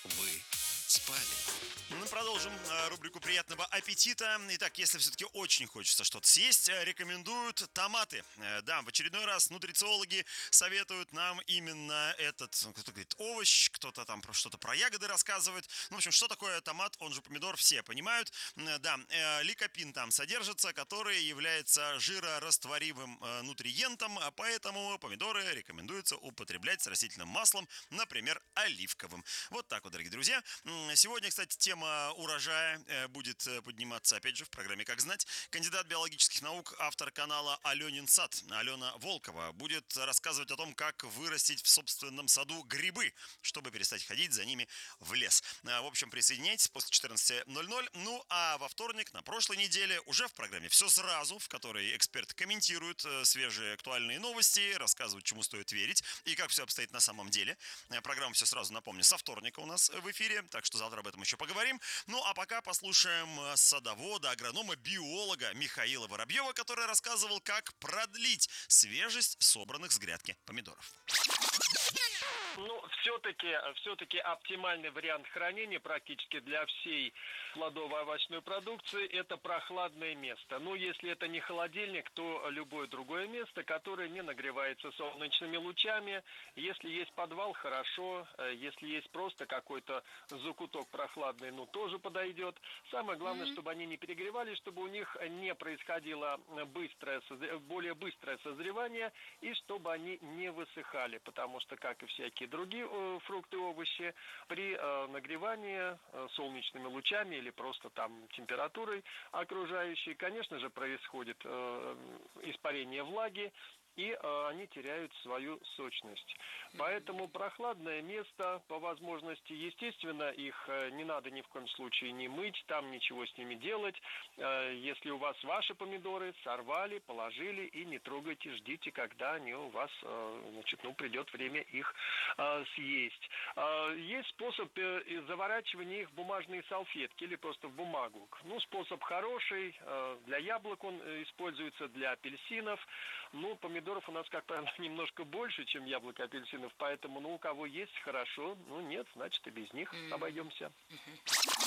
вы спали. Мы продолжим рубрику «Приятного аппетита». Итак, если все-таки очень хочется что-то съесть, рекомендуют томаты. Да, в очередной раз нутрициологи советуют нам именно этот, кто-то говорит, овощ, кто-то там что-то про ягоды рассказывает. Ну, в общем, что такое томат, он же помидор, все понимают. Да, ликопин там содержится, который является жирорастворимым нутриентом, поэтому помидоры рекомендуется употреблять с растительным маслом, например, оливковым. Вот так вот, дорогие друзья. Сегодня, кстати, тема урожая будет подниматься, опять же, в программе «Как знать». Кандидат биологических наук, автор канала «Аленин сад» Алена Волкова будет рассказывать о том, как вырастить в собственном саду грибы, чтобы перестать ходить за ними в лес. В общем, присоединяйтесь после 14:00. Ну, а во вторник, на прошлой неделе, уже в программе «Все сразу», в которой эксперты комментируют свежие актуальные новости, рассказывают, чему стоит верить и как все обстоит на самом деле. Программа «Все сразу», напомню, со вторника у нас в эфире, так что завтра об этом еще поговорим. Ну, а пока послушаем садовода, агронома, биолога Михаила Воробьева, который рассказывал, как продлить свежесть собранных с грядки помидоров. Ну, все-таки оптимальный вариант хранения практически для всей плодово-овощной продукции – это прохладное место. Ну, если это не холодильник, то любое другое место, которое не нагревается солнечными лучами. Если есть подвал – хорошо. Если есть просто какой-то закуток прохладный, ну, тоже подойдет. Самое главное, чтобы они не перегревались, чтобы у них не происходило более быстрое созревание и чтобы они не высыхали, потому что, как и всякие другие фрукты и овощи, при нагревании солнечными лучами или просто там температурой окружающей, конечно же, происходит испарение влаги, и они теряют свою сочность. Поэтому прохладное место, по возможности, естественно, их не надо ни в коем случае не мыть, там ничего с ними делать. Если у вас ваши помидоры, сорвали, положили и не трогайте, ждите, когда они у вас, придет время их съесть. Есть способ заворачивания их в бумажные салфетки или просто в бумагу. Ну, способ хороший, для яблок он используется, для апельсинов. Ну, помидоров у нас, как правило, немножко больше, чем яблок и апельсинов, поэтому, у кого есть, хорошо, нет, значит, и без них обойдемся.